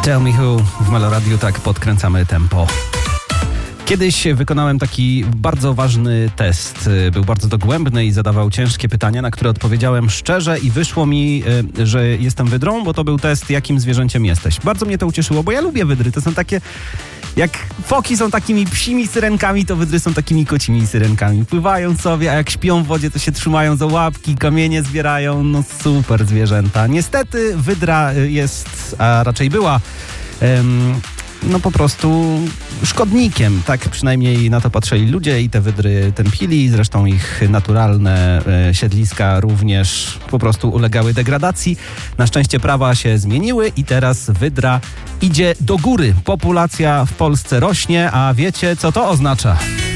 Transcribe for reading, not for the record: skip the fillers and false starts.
Tell Me Who w Meloradiu, tak podkręcamy tempo. Kiedyś wykonałem taki bardzo ważny test. Był bardzo dogłębny i zadawał ciężkie pytania, na które odpowiedziałem szczerze i wyszło mi, że jestem wydrą, bo to był test, jakim zwierzęciem jesteś. Bardzo mnie to ucieszyło, bo ja lubię wydry. To są takie... Jak foki są takimi psimi syrenkami, to wydry są takimi kocimi syrenkami. Pływają sobie, a jak śpią w wodzie, to się trzymają za łapki, kamienie zbierają. No super zwierzęta. Niestety wydra jest, a raczej była... no po prostu szkodnikiem. Tak przynajmniej na to patrzyli ludzie i te wydry tępili. Zresztą ich naturalne siedliska również po prostu ulegały degradacji. Na szczęście prawa się zmieniły i teraz wydra idzie do góry. Populacja w Polsce rośnie, a wiecie co to oznacza?